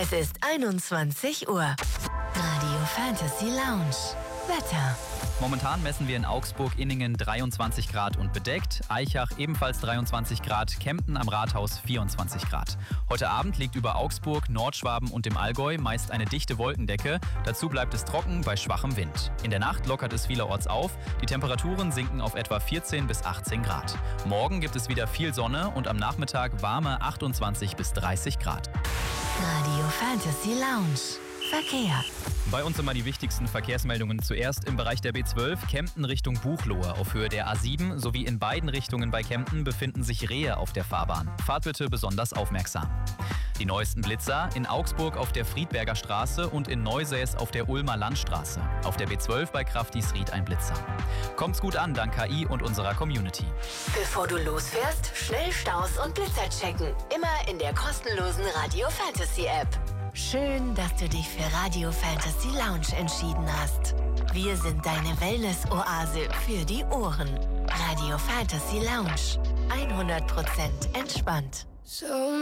Es ist 21 Uhr. Radio Fantasy Lounge. Wetter. Momentan messen wir in Augsburg-Inningen 23 Grad und bedeckt, Aichach ebenfalls 23 Grad, Kempten am Rathaus 24 Grad. Heute Abend liegt über Augsburg, Nordschwaben und dem Allgäu meist eine dichte Wolkendecke. Dazu bleibt es trocken bei schwachem Wind. In der Nacht lockert es vielerorts auf. Die Temperaturen sinken auf etwa 14 bis 18 Grad. Morgen gibt es wieder viel Sonne und am Nachmittag warme 28 bis 30 Grad. Radio Fantasy Lounge. Verkehr. Bei uns immer die wichtigsten Verkehrsmeldungen. Zuerst im Bereich der B12 Kempten Richtung Buchloe auf Höhe der A7 sowie in beiden Richtungen bei Kempten befinden sich Rehe auf der Fahrbahn. Fahrt bitte besonders aufmerksam. Die neuesten Blitzer in Augsburg auf der Friedberger Straße und in Neusäß auf der Ulmer Landstraße. Auf der B12 bei Kraftisried ein Blitzer. Kommt's gut an, dank KI und unserer Community. Bevor du losfährst, schnell Staus und Blitzer checken. Immer in der kostenlosen Radio Fantasy App. Schön, dass du dich für Radio Fantasy Lounge entschieden hast. Wir sind deine Wellness-Oase für die Ohren. Radio Fantasy Lounge. 100% entspannt. So